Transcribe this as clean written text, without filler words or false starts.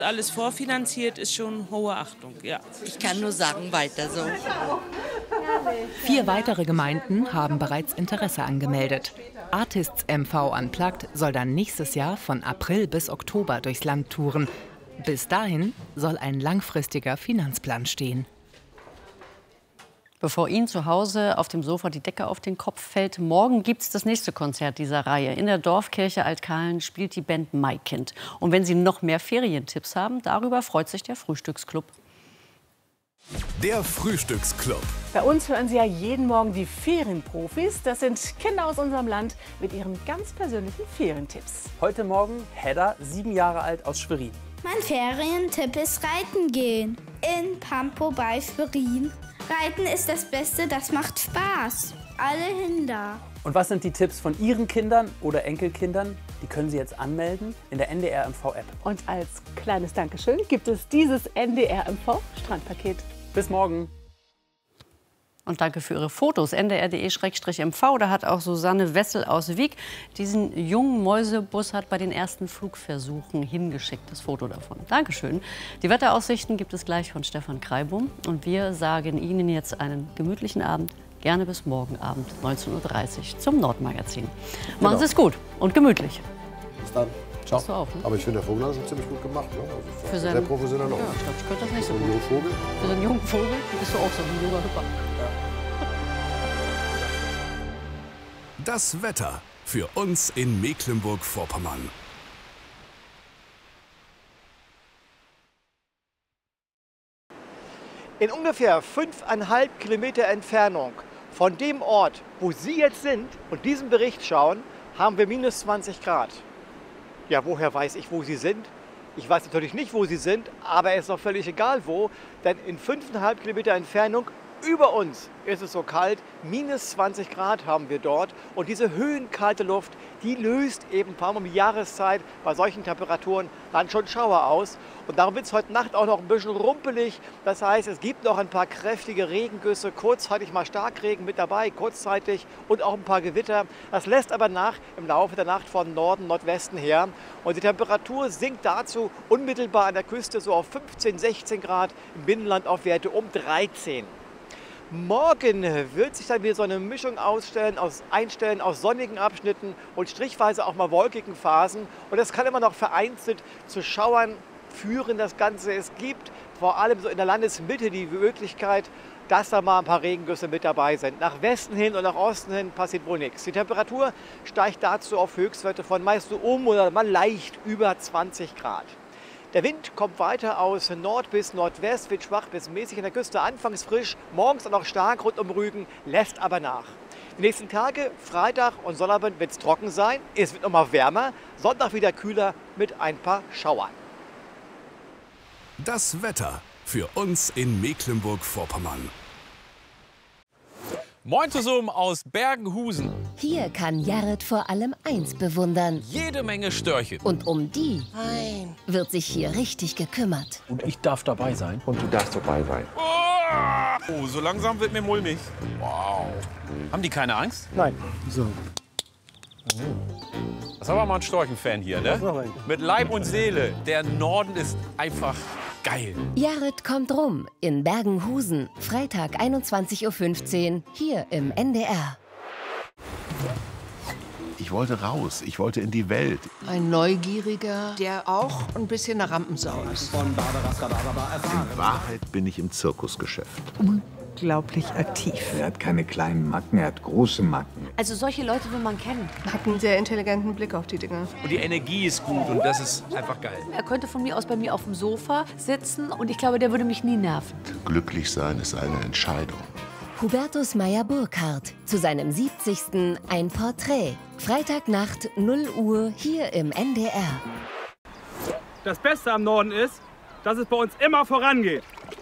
Alles vorfinanziert ist schon hohe Achtung, ja. Ich kann nur sagen, weiter so. 4 weitere Gemeinden haben bereits Interesse angemeldet. Artists MV Unplugged soll dann nächstes Jahr von April bis Oktober durchs Land touren. Bis dahin soll ein langfristiger Finanzplan stehen. Bevor Ihnen zu Hause auf dem Sofa die Decke auf den Kopf fällt, morgen gibt es das nächste Konzert dieser Reihe. In der Dorfkirche Altkahlen spielt die Band Maikind. Und wenn Sie noch mehr Ferientipps haben, darüber freut sich der Frühstücksclub. Der Frühstücksclub. Bei uns hören Sie ja jeden Morgen die Ferienprofis. Das sind Kinder aus unserem Land mit ihren ganz persönlichen Ferientipps. Heute Morgen Hedda, 7 Jahre alt, aus Schwerin. Mein Ferientipp ist Reiten gehen. In Pampo bei Schwerin. Reiten ist das Beste, das macht Spaß. Alle hin da. Und was sind die Tipps von Ihren Kindern oder Enkelkindern? Die können Sie jetzt anmelden in der NDR MV-App. Und als kleines Dankeschön gibt es dieses NDR MV Strandpaket. Bis morgen. Und danke für Ihre Fotos. ndr.de/mv. Da hat auch Susanne Wessel aus Wieg diesen jungen Mäusebus bei den ersten Flugversuchen hingeschickt. Das Foto davon. Dankeschön. Die Wetteraussichten gibt es gleich von Stefan Kreibum. Und wir sagen Ihnen jetzt einen gemütlichen Abend. Gerne bis morgen Abend, 19:30 Uhr, zum Nordmagazin. Machen Sie es gut und gemütlich. Bis dann. Ciao. Du auch, ne? Aber ich finde, der Vogel hat es ziemlich gut gemacht. Ne? Also Für seinen, sehr professionell auch. Ja, ich glaube, ich könnte das nicht so Für gut. einen jungen Vogel? Für so einen jungen Vogel bist du auch so ein junger Hüpper. Das Wetter für uns in Mecklenburg-Vorpommern. In ungefähr 5,5 Kilometer Entfernung von dem Ort, wo Sie jetzt sind und diesen Bericht schauen, haben wir minus 20 Grad. Ja, woher weiß ich, wo Sie sind? Ich weiß natürlich nicht, wo Sie sind, aber es ist doch völlig egal wo, denn in 5,5 Kilometer Entfernung über uns ist es so kalt, minus 20 Grad haben wir dort. Und diese höhenkalte Luft, die löst eben ein paar Mal um die Jahreszeit bei solchen Temperaturen dann schon Schauer aus. Und darum wird es heute Nacht auch noch ein bisschen rumpelig. Das heißt, es gibt noch ein paar kräftige Regengüsse, kurzzeitig mal Starkregen mit dabei, kurzzeitig und auch ein paar Gewitter. Das lässt aber nach im Laufe der Nacht von Norden, Nordwesten her. Und die Temperatur sinkt dazu unmittelbar an der Küste so auf 15, 16 Grad, im Binnenland auf Werte um 13. Morgen wird sich dann wieder so eine Mischung einstellen aus sonnigen Abschnitten und strichweise auch mal wolkigen Phasen. Und das kann immer noch vereinzelt zu Schauern führen, das Ganze. Es gibt vor allem so in der Landesmitte die Möglichkeit, dass da mal ein paar Regengüsse mit dabei sind. Nach Westen hin und nach Osten hin passiert wohl nichts. Die Temperatur steigt dazu auf Höchstwerte von meist so oder mal leicht über 20 Grad. Der Wind kommt weiter aus Nord bis Nordwest, wird schwach bis mäßig an der Küste, anfangs frisch, morgens dann auch stark rund um Rügen, lässt aber nach. Die nächsten Tage, Freitag und Sonnabend, wird es trocken sein, es wird nochmal wärmer, Sonntag wieder kühler mit ein paar Schauern. Das Wetter für uns in Mecklenburg-Vorpommern. Moin zusammen aus Bergenhusen. Hier kann Jared vor allem eins bewundern. Jede Menge Störche. Und um die wird sich hier richtig gekümmert. Und ich darf dabei sein. Und du darfst dabei sein. Oh, so langsam wird mir mulmig. Wow. Haben die keine Angst? Nein. So. Das ist aber mal ein Storchenfan hier, ne? Mit Leib und Seele. Der Norden ist einfach geil. Jared kommt rum in Bergenhusen. Freitag 21:15 Uhr hier im NDR. Ich wollte raus, ich wollte in die Welt. Ein Neugieriger, der auch ein bisschen eine Rampensau ist. In Wahrheit bin ich im Zirkusgeschäft. Unglaublich aktiv. Er hat keine kleinen Macken, er hat große Macken. Also solche Leute will man kennen. Hat einen sehr intelligenten Blick auf die Dinge. Und die Energie ist gut und das ist einfach geil. Er könnte von mir aus bei mir auf dem Sofa sitzen und ich glaube, der würde mich nie nerven. Glücklich sein ist eine Entscheidung. Hubertus Meyer-Burkhardt zu seinem 70. ein Porträt. Freitagnacht 0 Uhr hier im NDR. Das Beste am Norden ist, dass es bei uns immer vorangeht.